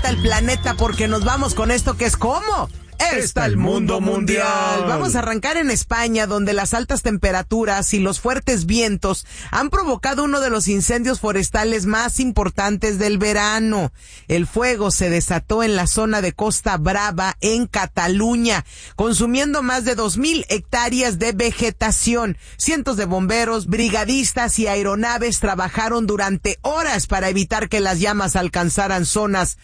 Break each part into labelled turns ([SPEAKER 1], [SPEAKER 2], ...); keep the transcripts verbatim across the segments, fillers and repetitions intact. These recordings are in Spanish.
[SPEAKER 1] vuelta al planeta porque nos vamos con esto que es como...
[SPEAKER 2] Está el mundo mundial.
[SPEAKER 1] Vamos a arrancar en España, donde las altas temperaturas y los fuertes vientos han provocado uno de los incendios forestales más importantes del verano. El fuego se desató en la zona de Costa Brava, en Cataluña, consumiendo más de dos mil hectáreas de vegetación. Cientos de bomberos, brigadistas y aeronaves trabajaron durante horas para evitar que las llamas alcanzaran zonas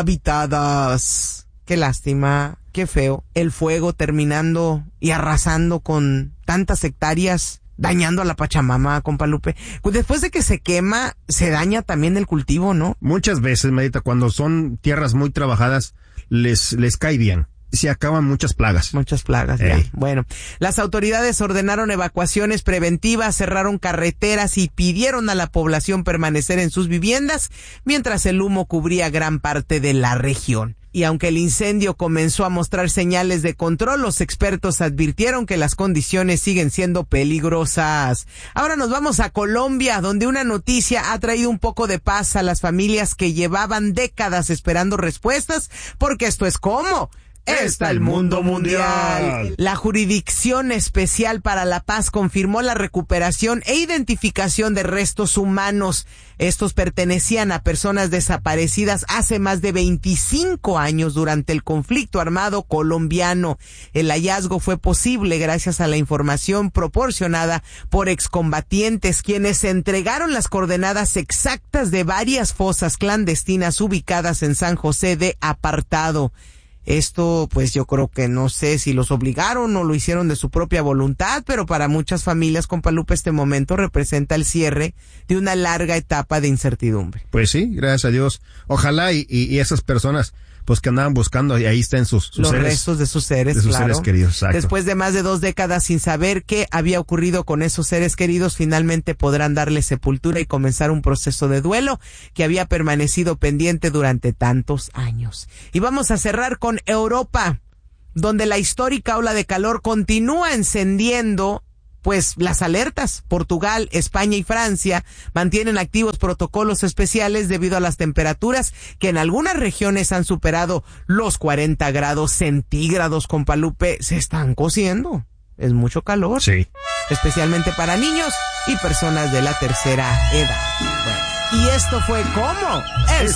[SPEAKER 1] habitadas. Qué lástima, qué feo. El fuego terminando y arrasando con tantas hectáreas, dañando a la Pachamama, compa Lupe. Después de que se quema, se daña también el cultivo, ¿no?
[SPEAKER 2] Muchas veces, Medita, cuando son tierras muy trabajadas, les, les cae bien. Se acaban muchas plagas.
[SPEAKER 1] Muchas plagas,
[SPEAKER 2] Ey.
[SPEAKER 1] ya. Bueno, las autoridades ordenaron evacuaciones preventivas, cerraron carreteras y pidieron a la población permanecer en sus viviendas, mientras el humo cubría gran parte de la región. Y aunque el incendio comenzó a mostrar señales de control, los expertos advirtieron que las condiciones siguen siendo peligrosas. Ahora nos vamos a Colombia, donde una noticia ha traído un poco de paz a las familias que llevaban décadas esperando respuestas, porque esto es como...
[SPEAKER 2] Está el mundo mundial.
[SPEAKER 1] La Jurisdicción Especial para la Paz confirmó la recuperación e identificación de restos humanos. Estos pertenecían a personas desaparecidas hace más de veinticinco años durante el conflicto armado colombiano. El hallazgo fue posible gracias a la información proporcionada por excombatientes, quienes entregaron las coordenadas exactas de varias fosas clandestinas ubicadas en San José de Apartado. Esto, pues yo creo que no sé si los obligaron o lo hicieron de su propia voluntad, pero para muchas familias, compa Lupe, este momento representa el cierre de una larga etapa de incertidumbre.
[SPEAKER 2] Pues sí, gracias a Dios. Ojalá y, y, y esas personas, pues que andaban buscando, y ahí estén sus, sus
[SPEAKER 1] los
[SPEAKER 2] seres.
[SPEAKER 1] restos de sus seres,
[SPEAKER 2] de sus
[SPEAKER 1] claro.
[SPEAKER 2] seres queridos, exacto.
[SPEAKER 1] Después de más de dos décadas sin saber qué había ocurrido con esos seres queridos, finalmente podrán darle sepultura y comenzar un proceso de duelo que había permanecido pendiente durante tantos años. Y vamos a cerrar con Europa, donde la histórica ola de calor continúa encendiendo pues las alertas. Portugal, España y Francia mantienen activos protocolos especiales debido a las temperaturas que en algunas regiones han superado los cuarenta grados centígrados, compa Lupe. Se están cociendo. Es mucho calor.
[SPEAKER 2] Sí.
[SPEAKER 1] Especialmente para niños y personas de la tercera edad. Bueno, y esto fue como...